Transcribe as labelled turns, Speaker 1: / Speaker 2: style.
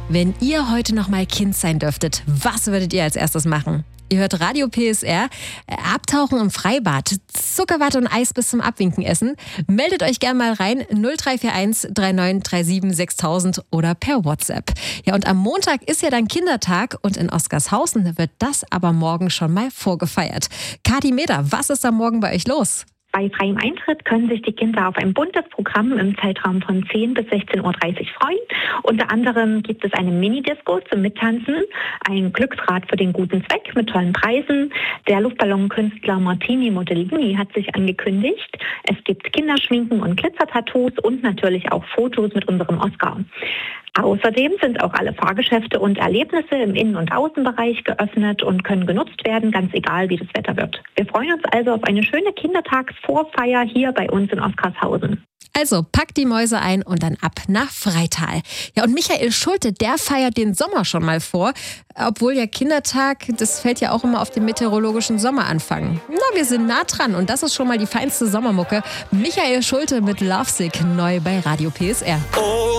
Speaker 1: Wenn ihr heute noch mal Kind sein dürftet, was würdet ihr als erstes machen? Ihr hört Radio PSR, Abtauchen im Freibad, Zuckerwatte und Eis bis zum Abwinken essen. Meldet euch gerne mal rein, 0341 3937 6000 oder per WhatsApp. Ja, und am Montag ist ja dann Kindertag und in Oskarshausen wird das aber morgen schon mal vorgefeiert. Kati Meder, was ist da morgen bei euch los?
Speaker 2: Bei freiem Eintritt können sich die Kinder auf ein buntes Programm im Zeitraum von 10 bis 16.30 Uhr freuen. Unter anderem gibt es eine Mini-Disco zum Mittanzen, ein Glücksrad für den guten Zweck mit tollen Preisen. Der Luftballonkünstler Martini Modellini hat sich angekündigt. Es gibt Kinderschminken und Glitzertattoos und natürlich auch Fotos mit unserem Oscar. Außerdem sind auch alle Fahrgeschäfte und Erlebnisse im Innen- und Außenbereich geöffnet und können genutzt werden, ganz egal wie das Wetter wird. Wir freuen uns also auf eine schöne Kindertagsvorfeier hier bei uns in Oskarshausen.
Speaker 1: Also packt die Mäuse ein und dann ab nach Freital. Ja, und Michael Schulte, der feiert den Sommer schon mal vor. Obwohl ja Kindertag, das fällt ja auch immer auf den meteorologischen Sommeranfang. Na, wir sind nah dran und das ist schon mal die feinste Sommermucke. Michael Schulte mit Lovesick, neu bei Radio PSR.